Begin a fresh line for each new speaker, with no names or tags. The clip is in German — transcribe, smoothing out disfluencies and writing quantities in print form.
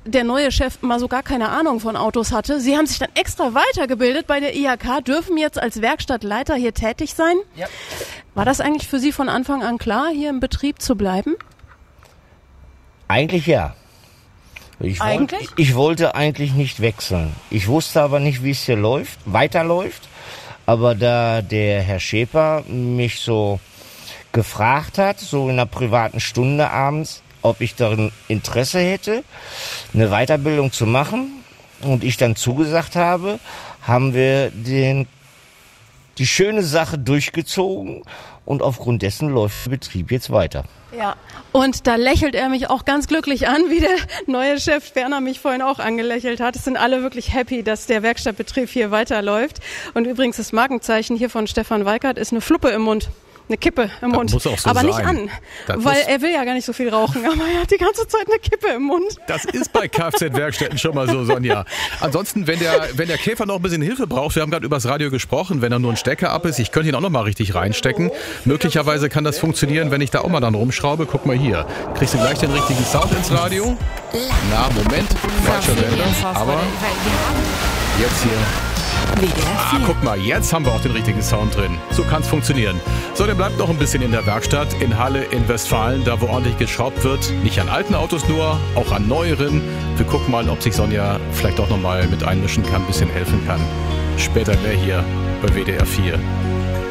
der neue Chef mal so gar keine Ahnung von Autos hatte. Sie haben sich dann extra weitergebildet bei der IHK, dürfen jetzt als Werkstattleiter hier tätig sein. Ja. War das eigentlich für Sie von Anfang an klar, hier im Betrieb zu bleiben?
Eigentlich ja. Ich wollte eigentlich nicht wechseln. Ich wusste aber nicht, wie es hier weiterläuft. Aber da der Herr Schäper mich so gefragt hat, so in einer privaten Stunde abends, ob ich darin Interesse hätte, eine Weiterbildung zu machen, und ich dann zugesagt habe, haben wir die schöne Sache durchgezogen, und aufgrund dessen läuft der Betrieb jetzt weiter.
Ja, und da lächelt er mich auch ganz glücklich an, wie der neue Chef Werner mich vorhin auch angelächelt hat. Es sind alle wirklich happy, dass der Werkstattbetrieb hier weiterläuft. Und übrigens das Markenzeichen hier von Stefan Weikert ist eine Fluppe im Mund. Eine Kippe im Mund.
Muss auch so
aber
sein.
Nicht an, weil er will ja gar nicht so viel rauchen, aber er hat die ganze Zeit eine Kippe im Mund.
Das ist bei Kfz-Werkstätten schon mal so, Sonja. Ansonsten, wenn der Käfer noch ein bisschen Hilfe braucht, wir haben gerade über das Radio gesprochen, wenn er nur ein Stecker ab ist, ich könnte ihn auch noch mal richtig reinstecken. Möglicherweise kann das funktionieren, wenn ich da auch mal dann rumschraube. Guck mal hier. Kriegst du gleich den richtigen Sound ins Radio? Na, Moment. Falscher Sender. Aber jetzt hier. Guck mal, jetzt haben wir auch den richtigen Sound drin. So kann es funktionieren. So, der bleibt noch ein bisschen in der Werkstatt in Halle in Westfalen, da wo ordentlich geschraubt wird. Nicht an alten Autos nur, auch an neueren. Wir gucken mal, ob sich Sonja vielleicht auch noch mal mit einmischen kann, ein bisschen helfen kann. Später mehr hier bei WDR 4.